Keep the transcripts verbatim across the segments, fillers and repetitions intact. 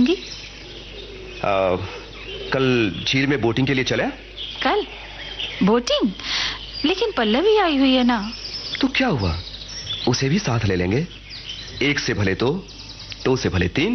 लूंगी। आ, कल झील में बोटिंग के लिए चले? कल बोटिंग? लेकिन पल्लवी आई हुई है ना। तो क्या हुआ, उसे भी साथ ले लेंगे। एक से भले दो, दो से भले तीन।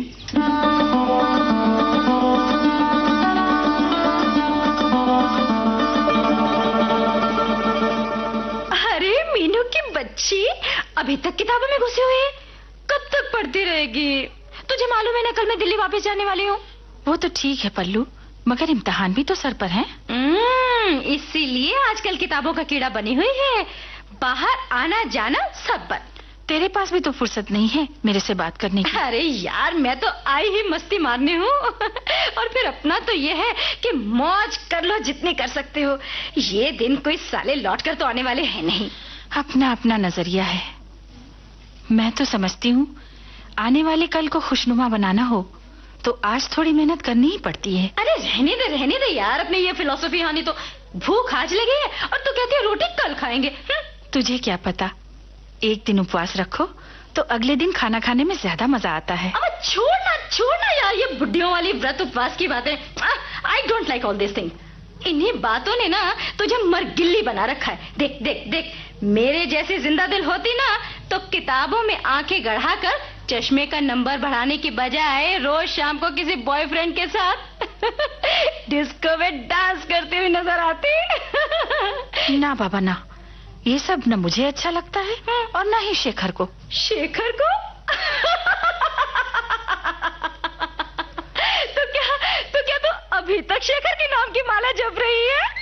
अरे मीनू की बच्ची अभी तक किताबों में घुसी हुई है, कब तक पढ़ती रहेगी? तुझे मालूम है ना कल मैं दिल्ली वापस जाने वाली हूँ। वो तो ठीक है पल्लू, मगर इम्तिहान भी तो सर पर है। इसीलिए आजकल किताबों का कीड़ा बनी हुई है, बाहर आना जाना सब बंद। तेरे पास भी तो फुर्सत नहीं है मेरे से बात करने की। अरे यार मैं तो आई ही मस्ती मारने हूँ और फिर अपना तो ये है कि मौज कर लो जितनी कर सकते हो। ये दिन कोई साले लौट कर तो आने वाले हैं नहीं। अपना अपना नजरिया है। मैं तो समझती हूँ आने वाले कल को खुशनुमा बनाना हो तो आज थोड़ी मेहनत करनी ही पड़ती है। अरे रहने दे रहने दे यार, अपनी ये फिलॉसफी हानि तो भूख आज लगी है और तू कहती है रोटी कल खाएंगे। तुझे क्या पता, एक दिन उपवास रखो तो अगले दिन खाना खाने में ज्यादा मजा आता है। अब छोड़ना छोड़ना यार ये बुढ़ियों वाली व्रत उपवास की बातें। I don't like all this thing. इन्हीं बातों ने ना तुझे मरगिल्ली बना रखा है। देख देख देख, मेरे जैसी जिंदा दिल होती ना तो किताबों में आंखें गड़ाकर चश्मे का नंबर बढ़ाने की बजाय रोज शाम को किसी बॉयफ्रेंड के साथ डिस्को में डांस करती हुई नजर आती। ना बाबा ना, ये सब न मुझे अच्छा लगता है और ना ही शेखर को। शेखर को? तो क्या तो क्या तो अभी तक शेखर के नाम की माला जप रही है?